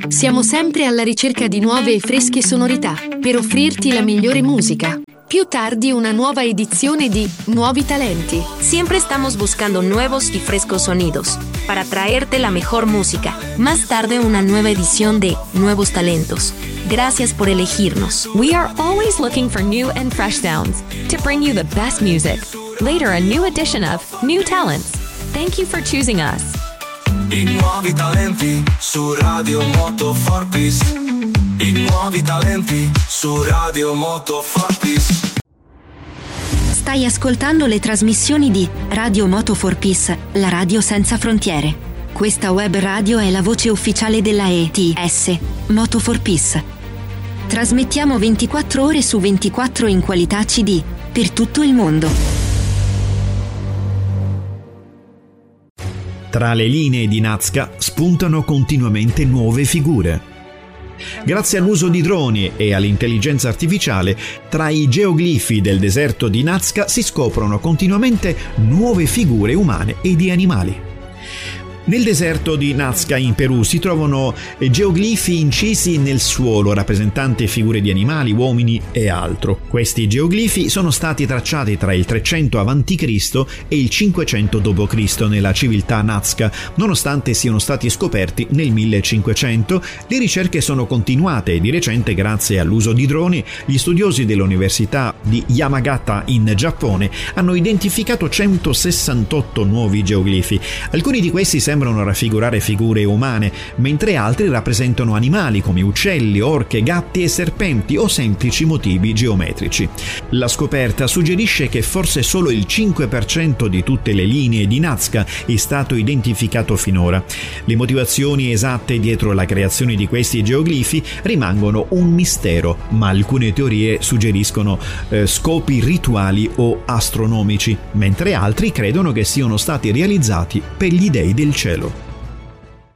Siamo sempre alla ricerca di nuove e fresche sonorità per offrirti la migliore musica. Più tardi una nueva edición de Nuevi Talenti. Siempre estamos buscando nuevos y frescos sonidos para traerte la mejor música. Más tarde una nueva edición de Nuevos Talentos. Gracias por elegirnos. We are always looking for new and fresh sounds to bring you the best music. Later a new edition of New Talents. Thank you for choosing us. I nuovi talenti su Radio Moto Fortis. I nuovi talenti su Radio Moto Fortis. Stai ascoltando le trasmissioni di Radio Moto for Peace, la radio senza frontiere. Questa web radio è la voce ufficiale della ETS, Moto for Peace. Trasmettiamo 24 ore su 24 in qualità CD, per tutto il mondo. Tra le linee di Nazca spuntano continuamente nuove figure. Grazie all'uso di droni e all'intelligenza artificiale, tra i geoglifi del deserto di Nazca si scoprono continuamente nuove figure umane e di animali. Nel deserto di Nazca in Perù si trovano geoglifi incisi nel suolo rappresentanti figure di animali, uomini e altro. Questi geoglifi sono stati tracciati tra il 300 a.C. e il 500 d.C. nella civiltà Nazca. Nonostante siano stati scoperti nel 1500, le ricerche sono continuate e di recente, grazie all'uso di droni, gli studiosi dell'Università di Yamagata in Giappone hanno identificato 168 nuovi geoglifi. Alcuni di questi sembrano raffigurare figure umane, mentre altri rappresentano animali come uccelli, orche, gatti e serpenti o semplici motivi geometrici. La scoperta suggerisce che forse solo il 5% di tutte le linee di Nazca è stato identificato finora. Le motivazioni esatte dietro la creazione di questi geoglifi rimangono un mistero, ma alcune teorie suggeriscono scopi rituali o astronomici, mentre altri credono che siano stati realizzati per gli dei del cielo.